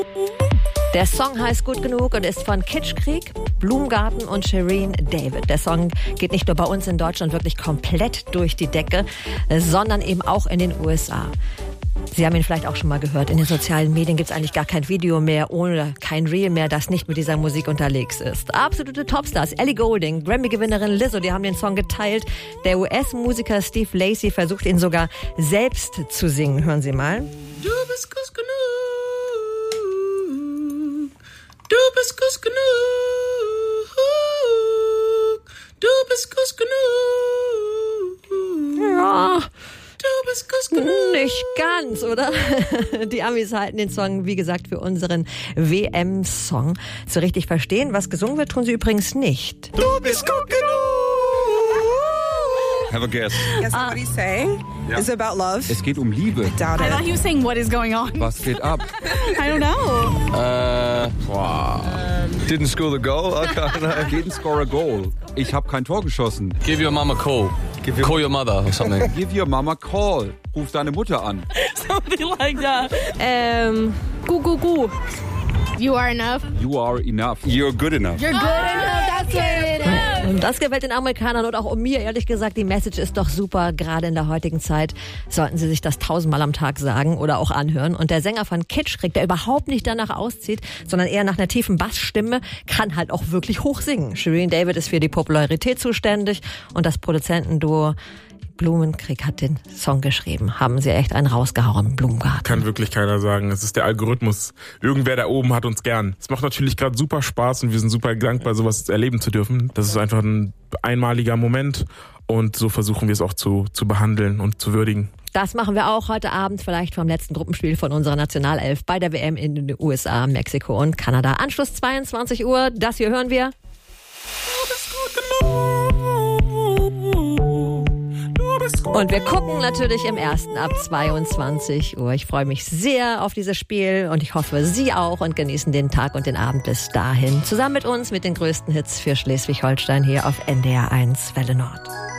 Der Song heißt Gut genug und ist von Kitschkrieg, Blumengarten und Shirin David. Der Song geht nicht nur bei uns in Deutschland wirklich komplett durch die Decke, sondern eben auch in den USA. Sie haben ihn vielleicht auch schon mal gehört. In den sozialen Medien gibt es eigentlich gar kein Video mehr oder kein Reel mehr, das nicht mit dieser Musik unterwegs ist. Absolute Topstars. Ellie Goulding, Grammy-Gewinnerin Lizzo, die haben den Song geteilt. Der US-Musiker Steve Lacy versucht ihn sogar selbst zu singen. Hören Sie mal. Du bist gut genug. Du bist gut genug. Du bist gut genug. Ja. Du bist gut genug. Nicht ganz, oder? Die Amis halten den Song, wie gesagt, für unseren WM-Song. So richtig verstehen, was gesungen wird, tun sie übrigens nicht. Du bist gut genug. Have a guess. Guess what he's saying? Yeah. Is it about love? Es geht um Liebe. Doubt I it. thought he was saying what is going on. Was geht ab? I don't know. Didn't score the goal? Didn't score a goal. Ich habe kein Tor geschossen. Give your mama a call. Call your mother or something. Give your mama call. Ruf deine Mutter an. Something like that. Gu. You are enough. You are enough. You're good enough. You're good enough. That's what it is. Und das gefällt den Amerikanern und auch mir, ehrlich gesagt. Die Message ist doch super, gerade in der heutigen Zeit. Sollten sie sich das 1000-mal am Tag sagen oder auch anhören. Und der Sänger von Kitschkrieg, der überhaupt nicht danach auszieht, sondern eher nach einer tiefen Bassstimme, kann halt auch wirklich hoch singen. Shirin David ist für die Popularität zuständig und das Produzentenduo Blumenkrieg hat den Song geschrieben. Haben sie echt einen rausgehauen, Blumengarten. Kann wirklich keiner sagen. Es ist der Algorithmus. Irgendwer da oben hat uns gern. Es macht natürlich gerade super Spaß und wir sind super dankbar, sowas erleben zu dürfen. Das ist einfach ein einmaliger Moment und so versuchen wir es auch zu behandeln und zu würdigen. Das machen wir auch heute Abend, vielleicht vom letzten Gruppenspiel von unserer Nationalelf bei der WM in den USA, Mexiko und Kanada. Anschluss 22 Uhr, das hier hören wir. Und wir gucken natürlich im Ersten ab 22 Uhr. Ich freue mich sehr auf dieses Spiel und ich hoffe, Sie auch und genießen den Tag und den Abend bis dahin. Zusammen mit uns mit den größten Hits für Schleswig-Holstein hier auf NDR 1 Welle Nord.